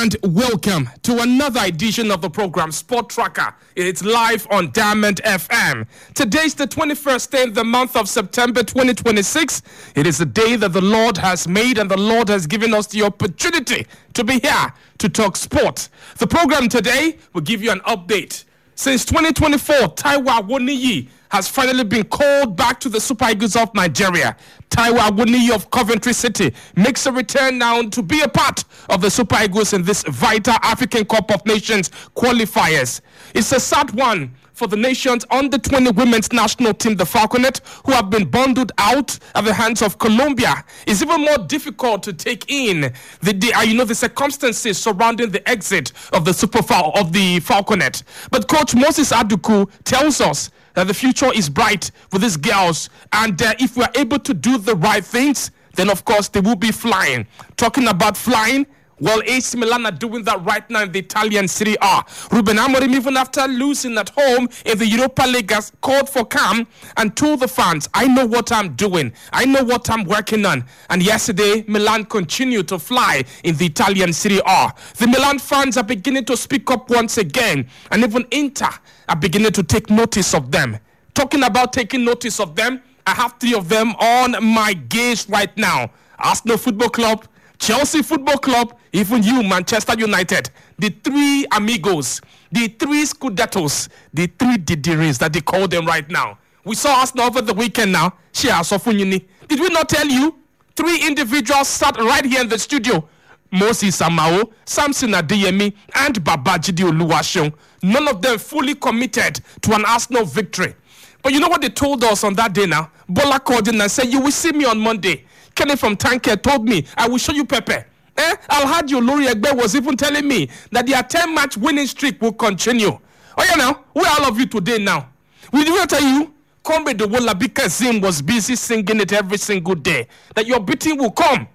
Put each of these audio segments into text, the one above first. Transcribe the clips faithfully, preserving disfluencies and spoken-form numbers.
and welcome to another edition of the program Sport Tracker. It's live on Diamond F M. Today's the twenty-first day of the month of September twenty twenty-six. It is the day that the Lord has made, and the Lord has given us the opportunity to be here to talk sport. The program today will give you an update. Since twenty twenty-four, Taiwo Awoniyi has finally been called back to the Super Eagles of Nigeria. Taiwo Awoniyi of Coventry City makes a return now to be a part of the Super Eagles in this vital African Cup of Nations qualifiers. It's a sad one for the nation's under twenty women's national team, the Falconet, who have been bundled out at the hands of Colombia. It's even more difficult to take in the, the uh, you know the circumstances surrounding the exit of the Super Fal- of the Falconet. But Coach Moses Aduku tells us that the future is bright for these girls, and uh, if we are able to do the right things, then of course they will be flying. Talking about flying, well, A C Milan are doing that right now in the Italian Serie A. Ruben Amorim, even after losing at home in the Europa League, has called for calm and told the fans, I know what I'm doing. I know what I'm working on. And yesterday, Milan continued to fly in the Italian Serie A. The Milan fans are beginning to speak up once again, and even Inter are beginning to take notice of them. Talking about taking notice of them, I have three of them on my gaze right now. Arsenal Football Club, Chelsea Football Club, even you, Manchester United. The three amigos, the three Scudettos, the three Didiris that they call them right now. We saw Arsenal over the weekend now. Shea Sofunyini. Did we not tell you? Three individuals sat right here in the studio. Moses Samao, Samson Adeyemi, and Babajide Oluwaseun. None of them fully committed to an Arsenal victory. But you know what they told us on that day now? Bola called in and said, you will see me on Monday. Kenny from Tanker told me, I will show you Pepe. Eh? Alhaji Olori Egbe was even telling me that their ten-match winning streak will continue. Oh yeah, now, where are all of you today now? We didn't tell you, Comrade Owolabi Kazeem was busy singing it every single day, that your beating will come.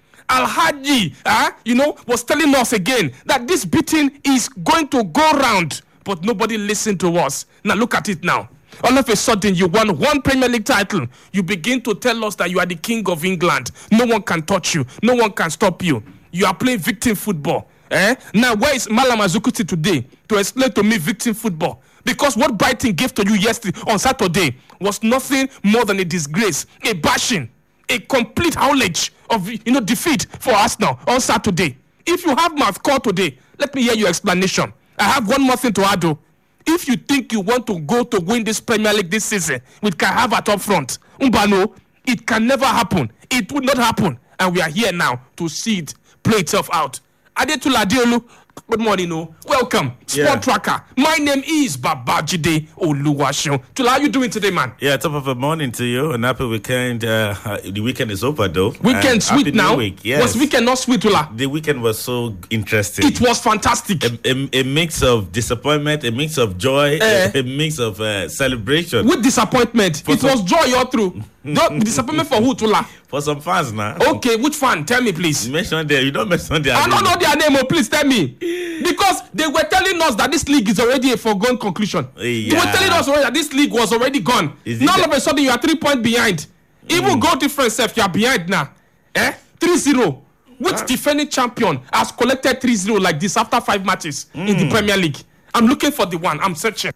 Alhaji, uh, you know, was telling us again that this beating is going to go round, but nobody listened to us. Now look at it now. All of a sudden, you won one Premier League title. You begin to tell us that you are the king of England. No one can touch you. No one can stop you. You are playing victim football. Eh? Now, where is Malam Azukuti today to explain to me victim football? Because what Brighton gave to you yesterday on Saturday was nothing more than a disgrace, a bashing, a complete haulage of you know defeat for Arsenal on Saturday. If you have mouth call today, let me hear your explanation. I have one more thing to add though. If you think you want to go to win this Premier League this season with Kai Havertz up front, Umbano, it can never happen. It would not happen. And we are here now to see it play itself out. Adetula Adeolu, good morning, no. Welcome, Sport yeah. Tracker. My name is Babajide Oluwaseun. Tula, how are you doing today, man? Yeah, top of the morning to you. An happy weekend. Uh, the weekend is over, though. Weekend and sweet now. Week. Yes. Was weekend not sweet, Tula? The weekend was so interesting. It was fantastic. A, a, a mix of disappointment, a mix of joy, uh, a, a mix of uh, celebration. With disappointment, for it some... was joy all through. Disappointment for who, Tula? For some fans now. Okay, which fan? Tell me, please. You mentioned their, you don't mention their I name. don't know their name, oh, please tell me. Because they were telling us that this league is already a foregone conclusion. Yeah. They were telling us already that this league was already gone. Now all of a sudden you are three points behind. Mm. Even goal difference, if you are behind now. Eh? three zero. Which huh? defending champion has collected three zero like this after five matches mm. in the Premier League? I'm looking for the one. I'm searching.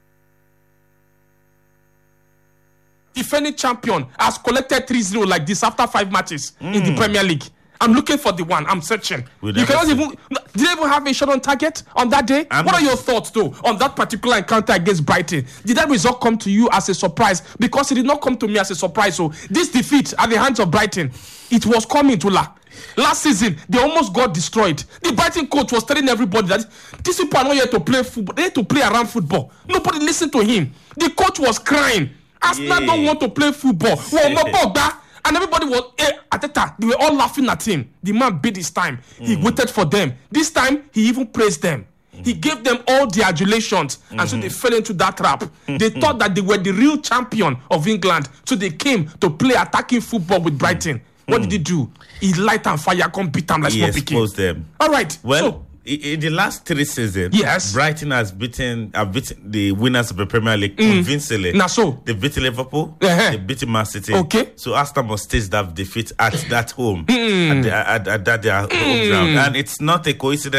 Defending champion has collected three zero like this after five matches mm. in the Premier League. I'm looking for the one. I'm searching. You cannot even. Did they even have a shot on target on that day? I'm what are your thoughts, though, on that particular encounter against Brighton? Did that result come to you as a surprise? Because it did not come to me as a surprise. So this defeat at the hands of Brighton, it was coming to La. Last season, they almost got destroyed. The Brighton coach was telling everybody that these people are not here to play football. They're here to play around football. Nobody listened to him. The coach was crying. Arsenal yeah. don't want to play football. Well, and everybody was, eh, at the time, they were all laughing at him. The man bid his time. He mm. waited for them. This time, he even praised them. Mm. He gave them all the adulations. Mm. And so they fell into that trap. They thought that they were the real champion of England. So they came to play attacking football with Brighton. Mm. What did he do? He light and fire, come beat them like small picking. He exposed them. All right. Well, so, in the last three seasons, yes, Brighton has beaten, have beaten the winners of the Premier League mm. convincingly. Now so they beat Liverpool, uh-huh. they beat Man City. Okay, so Arsenal must taste that defeat at that home, mm. at, the, at, at that their mm. home ground, and it's not a coincidence.